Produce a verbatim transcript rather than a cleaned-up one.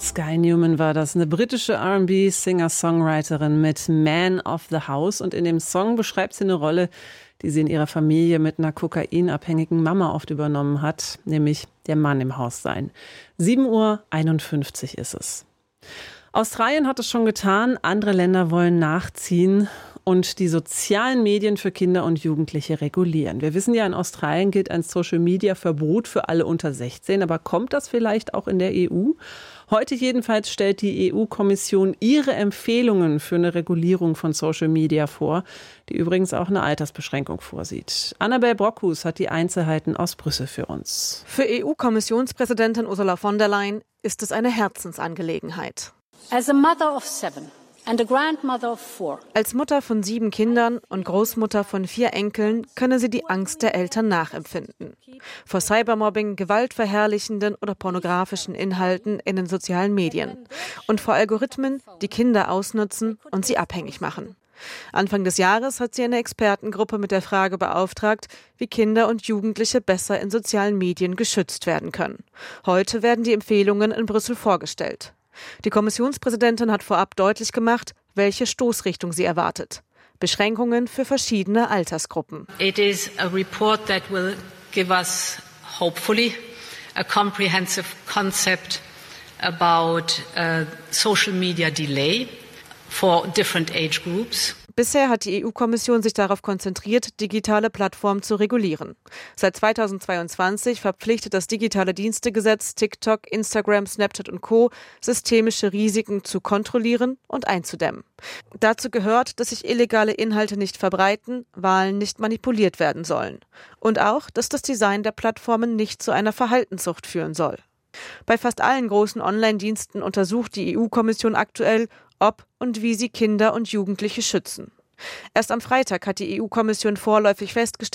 Sky Newman war das, eine britische R and B-Singer-Songwriterin mit Man of the House. Und in dem Song beschreibt sie eine Rolle, die sie in ihrer Familie mit einer kokainabhängigen Mama oft übernommen hat, nämlich der Mann im Haus sein. sieben Uhr einundfünfzig ist es. Australien hat es schon getan, andere Länder wollen nachziehen und die sozialen Medien für Kinder und Jugendliche regulieren. Wir wissen ja, in Australien gilt ein Social-Media-Verbot für alle unter sechzehn, aber kommt das vielleicht auch in der E U? Heute jedenfalls stellt die E U-Kommission ihre Empfehlungen für eine Regulierung von Social Media vor, die übrigens auch eine Altersbeschränkung vorsieht. Annabel Brockhus hat die Einzelheiten aus Brüssel für uns. Für E U-Kommissionspräsidentin Ursula von der Leyen ist es eine Herzensangelegenheit. As a mother of seven and a grandmother of four. Als Mutter von sieben Kindern und Großmutter von vier Enkeln könne sie die Angst der Eltern nachempfinden. Vor Cybermobbing, gewaltverherrlichenden oder pornografischen Inhalten in den sozialen Medien. Und vor Algorithmen, die Kinder ausnutzen und sie abhängig machen. Anfang des Jahres hat sie eine Expertengruppe mit der Frage beauftragt, wie Kinder und Jugendliche besser in sozialen Medien geschützt werden können. Heute werden die Empfehlungen in Brüssel vorgestellt. Die Kommissionspräsidentin hat vorab deutlich gemacht, welche Stoßrichtung sie erwartet. Beschränkungen für verschiedene Altersgruppen. It is a report that will give us, hopefully, a comprehensive concept about uh, social media delay for different age groups. Bisher hat die E U-Kommission sich darauf konzentriert, digitale Plattformen zu regulieren. Seit zweitausendzweiundzwanzig verpflichtet das digitale Dienstegesetz TikTok, Instagram, Snapchat und Co. systemische Risiken zu kontrollieren und einzudämmen. Dazu gehört, dass sich illegale Inhalte nicht verbreiten, Wahlen nicht manipuliert werden sollen. Und auch, dass das Design der Plattformen nicht zu einer Verhaltenssucht führen soll. Bei fast allen großen Online-Diensten untersucht die E U-Kommission aktuell, ob und wie sie Kinder und Jugendliche schützen. Erst am Freitag hat die E U-Kommission vorläufig festgestellt,